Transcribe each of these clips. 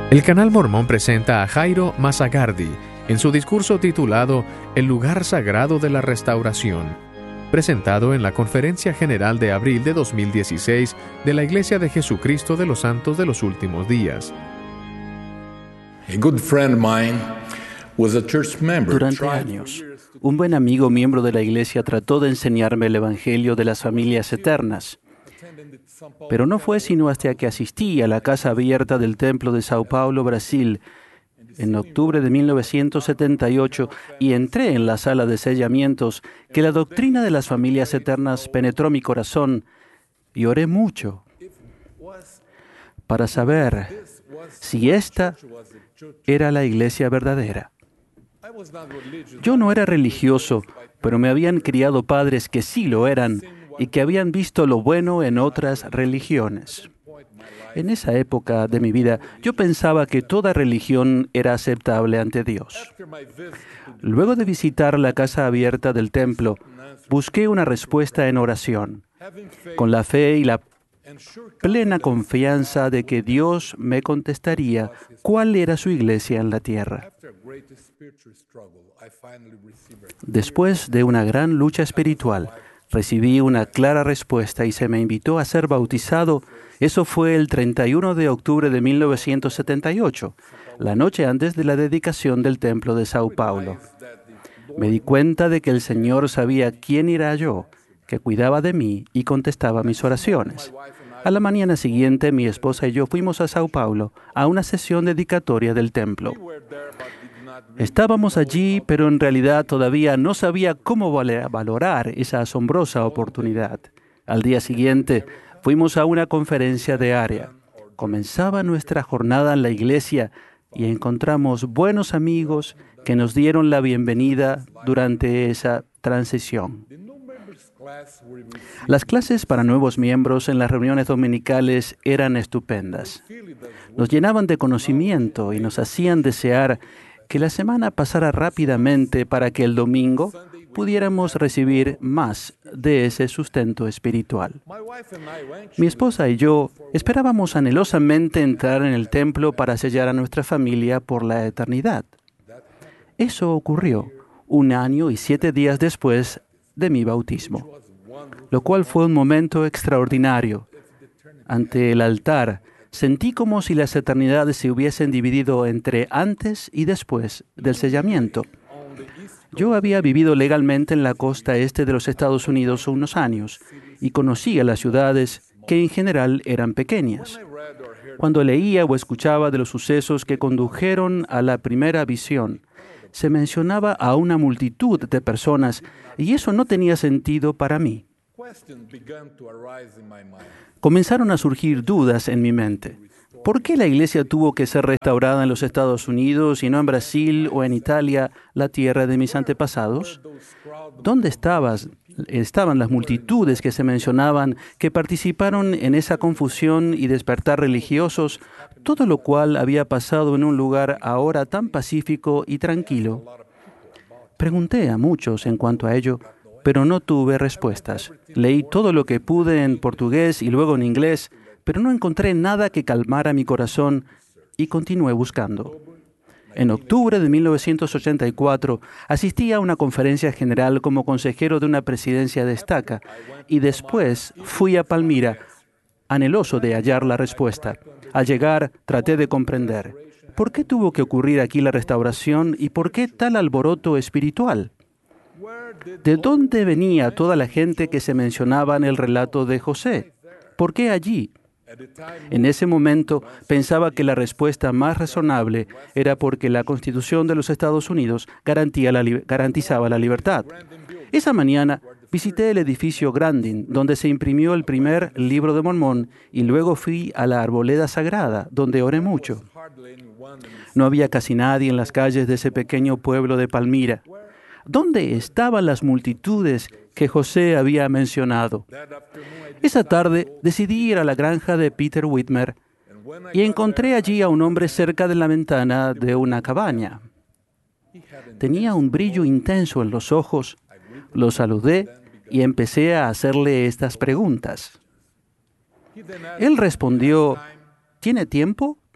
El canal Mormón presenta a Jairo Mazagardi en su discurso titulado El lugar sagrado de la restauración, presentado en la Conferencia General de abril de 2016 de la Iglesia de Jesucristo de los Santos de los Últimos Días. Durante años, un buen amigo miembro de la iglesia trató de enseñarme el Evangelio de las familias eternas. Pero no fue sino hasta que asistí a la Casa Abierta del Templo de Sao Paulo, Brasil, en octubre de 1978, y entré en la sala de sellamientos, que la doctrina de las familias eternas penetró mi corazón, y oré mucho para saber si esta era la iglesia verdadera. Yo no era religioso, pero me habían criado padres que sí lo eran y que habían visto lo bueno en otras religiones. En esa época de mi vida, yo pensaba que toda religión era aceptable ante Dios. Luego de visitar la Casa Abierta del templo, busqué una respuesta en oración, con la fe y la plena confianza de que Dios me contestaría cuál era su iglesia en la tierra. Después de una gran lucha espiritual, recibí una clara respuesta y se me invitó a ser bautizado. Eso fue el 31 de octubre de 1978, la noche antes de la dedicación del templo de Sao Paulo. Me di cuenta de que el Señor sabía quién era yo, que cuidaba de mí y contestaba mis oraciones. A la mañana siguiente, mi esposa y yo fuimos a Sao Paulo a una sesión dedicatoria del templo. Estábamos allí, pero en realidad todavía no sabía cómo valorar esa asombrosa oportunidad. Al día siguiente, fuimos a una conferencia de área. Comenzaba nuestra jornada en la iglesia y encontramos buenos amigos que nos dieron la bienvenida durante esa transición. Las clases para nuevos miembros en las reuniones dominicales eran estupendas. Nos llenaban de conocimiento y nos hacían desear que la semana pasara rápidamente para que el domingo pudiéramos recibir más de ese sustento espiritual. Mi esposa y yo esperábamos anhelosamente entrar en el templo para sellar a nuestra familia por la eternidad. Eso ocurrió 1 año y 7 días después de mi bautismo, lo cual fue un momento extraordinario. Ante el altar, sentí como si las eternidades se hubiesen dividido entre antes y después del sellamiento. Yo había vivido legalmente en la costa este de los Estados Unidos unos años y conocía las ciudades que en general eran pequeñas. Cuando leía o escuchaba de los sucesos que condujeron a la primera visión, se mencionaba a una multitud de personas y eso no tenía sentido para mí. Comenzaron a surgir dudas en mi mente. ¿Por qué la iglesia tuvo que ser restaurada en los Estados Unidos y no en Brasil o en Italia, la tierra de mis antepasados? ¿Dónde estaban las multitudes que se mencionaban que participaron en esa confusión y despertar religiosos, todo lo cual había pasado en un lugar ahora tan pacífico y tranquilo? Pregunté a muchos en cuanto a ello, pero no tuve respuestas. Leí todo lo que pude en portugués y luego en inglés, pero no encontré nada que calmara mi corazón y continué buscando. En octubre de 1984 asistí a una conferencia general como consejero de una presidencia de estaca y después fui a Palmira, anheloso de hallar la respuesta. Al llegar, traté de comprender. ¿Por qué tuvo que ocurrir aquí la restauración y por qué tal alboroto espiritual? ¿De dónde venía toda la gente que se mencionaba en el relato de José? ¿Por qué allí? En ese momento pensaba que la respuesta más razonable era porque la Constitución de los Estados Unidos garantizaba la libertad. Esa mañana visité el edificio Grandin, donde se imprimió el primer libro de Mormón, y luego fui a la arboleda sagrada, donde oré mucho. No había casi nadie en las calles de ese pequeño pueblo de Palmira. ¿Dónde estaban las multitudes que José había mencionado? Esa tarde decidí ir a la granja de Peter Whitmer y encontré allí a un hombre cerca de la ventana de una cabaña. Tenía un brillo intenso en los ojos. Lo saludé y empecé a hacerle estas preguntas. Él respondió: ¿Tiene tiempo?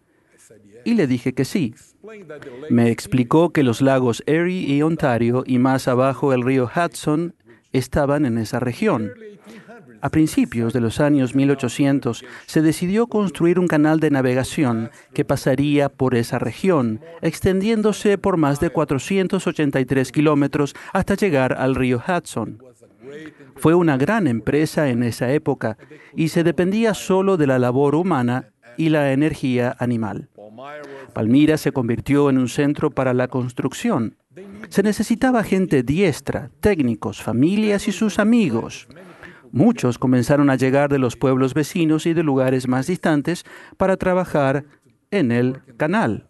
Y le dije que sí. Me explicó que los lagos Erie y Ontario y más abajo el río Hudson estaban en esa región. A principios de los años 1800 se decidió construir un canal de navegación que pasaría por esa región, extendiéndose por más de 483 kilómetros hasta llegar al río Hudson. Fue una gran empresa en esa época y se dependía solo de la labor humana y la energía animal. Palmyra se convirtió en un centro para la construcción. Se necesitaba gente diestra, técnicos, familias y sus amigos. Muchos comenzaron a llegar de los pueblos vecinos y de lugares más distantes para trabajar en el canal.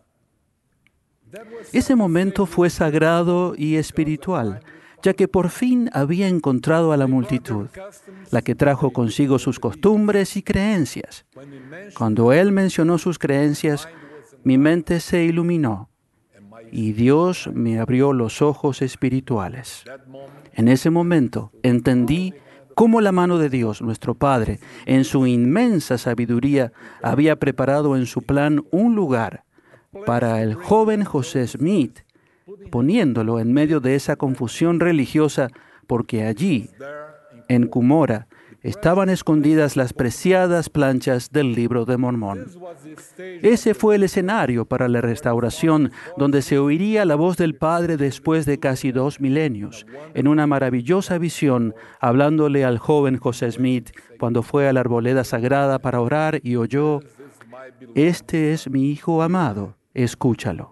Ese momento fue sagrado y espiritual, ya que por fin había encontrado a la multitud, la que trajo consigo sus costumbres y creencias. Cuando él mencionó sus creencias, mi mente se iluminó y Dios me abrió los ojos espirituales. En ese momento entendí cómo la mano de Dios, nuestro Padre, en su inmensa sabiduría, había preparado en su plan un lugar para el joven José Smith, poniéndolo en medio de esa confusión religiosa, porque allí, en Cumorah, estaban escondidas las preciadas planchas del Libro de Mormón. Ese fue el escenario para la restauración, donde se oiría la voz del Padre después de casi 2 milenios, en una maravillosa visión, hablándole al joven José Smith cuando fue a la arboleda sagrada para orar y oyó: «Este es mi Hijo amado, escúchalo».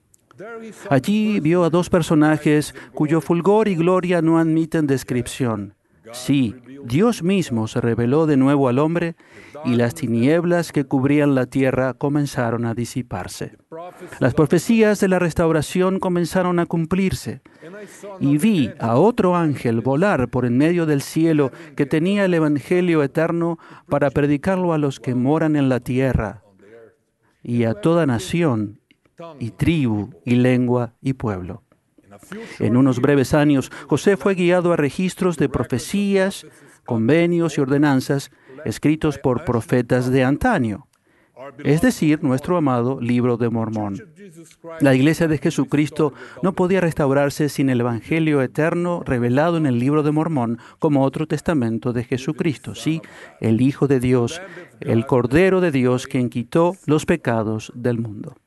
Allí vio a 2 personajes cuyo fulgor y gloria no admiten descripción. Sí, Dios mismo se reveló de nuevo al hombre y las tinieblas que cubrían la tierra comenzaron a disiparse. Las profecías de la restauración comenzaron a cumplirse y vi a otro ángel volar por en medio del cielo que tenía el Evangelio eterno para predicarlo a los que moran en la tierra y a toda nación y tribu y lengua y pueblo. En unos breves años, José fue guiado a registros de profecías, convenios y ordenanzas escritos por profetas de antaño, es decir, nuestro amado Libro de Mormón. La Iglesia de Jesucristo no podía restaurarse sin el Evangelio eterno revelado en el Libro de Mormón como otro testamento de Jesucristo, sí, el Hijo de Dios, el Cordero de Dios, quien quitó los pecados del mundo.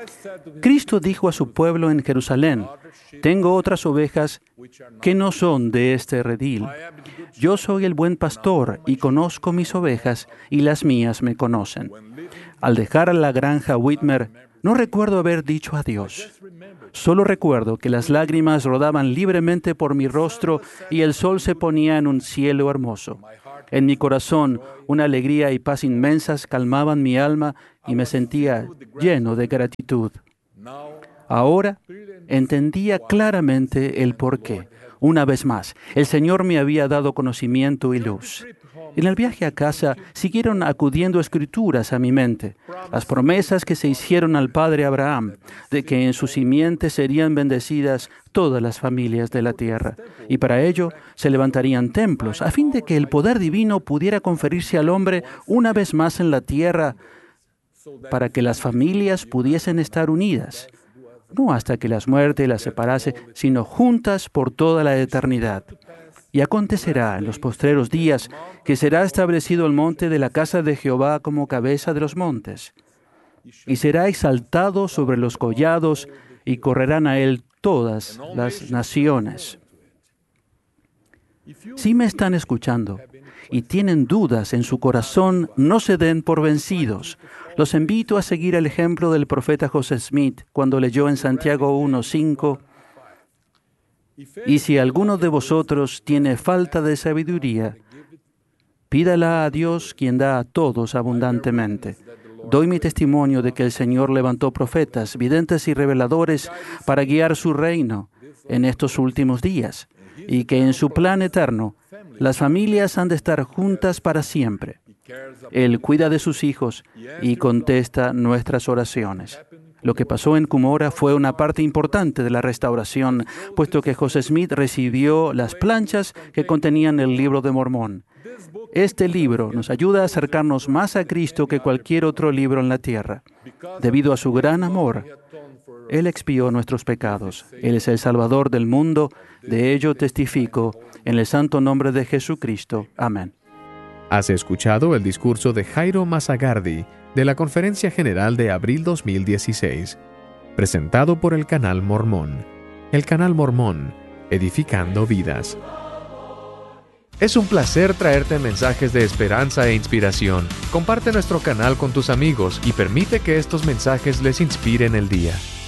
Cristo dijo a su pueblo en Jerusalén: «Tengo otras ovejas que no son de este redil. Yo soy el buen pastor y conozco mis ovejas y las mías me conocen». Al dejar la granja Whitmer, no recuerdo haber dicho adiós. Solo recuerdo que las lágrimas rodaban libremente por mi rostro y el sol se ponía en un cielo hermoso. En mi corazón, una alegría y paz inmensas calmaban mi alma y me sentía lleno de gratitud. Ahora entendía claramente el porqué. Una vez más, el Señor me había dado conocimiento y luz. En el viaje a casa siguieron acudiendo escrituras a mi mente, las promesas que se hicieron al padre Abraham, de que en su simiente serían bendecidas todas las familias de la tierra, y para ello se levantarían templos, a fin de que el poder divino pudiera conferirse al hombre una vez más en la tierra, para que las familias pudiesen estar unidas, no hasta que las muerte las separase, sino juntas por toda la eternidad. Y acontecerá en los postreros días que será establecido el monte de la casa de Jehová como cabeza de los montes, y será exaltado sobre los collados, y correrán a él todas las naciones. Si me están escuchando y tienen dudas en su corazón, no se den por vencidos. Los invito a seguir el ejemplo del profeta José Smith cuando leyó en Santiago 1:5: «Y si alguno de vosotros tiene falta de sabiduría, pídala a Dios, quien da a todos abundantemente». Doy mi testimonio de que el Señor levantó profetas, videntes y reveladores para guiar su reino en estos últimos días, y que en su plan eterno las familias han de estar juntas para siempre. Él cuida de sus hijos y contesta nuestras oraciones. Lo que pasó en Cumorah fue una parte importante de la restauración, puesto que José Smith recibió las planchas que contenían el Libro de Mormón. Este libro nos ayuda a acercarnos más a Cristo que cualquier otro libro en la tierra. Debido a su gran amor, Él expió nuestros pecados. Él es el Salvador del mundo. De ello testifico en el santo nombre de Jesucristo. Amén. Has escuchado el discurso de Jairo Mazagardi de la Conferencia General de abril 2016, presentado por el Canal Mormón. El Canal Mormón, edificando vidas. Es un placer traerte mensajes de esperanza e inspiración. Comparte nuestro canal con tus amigos y permite que estos mensajes les inspiren el día.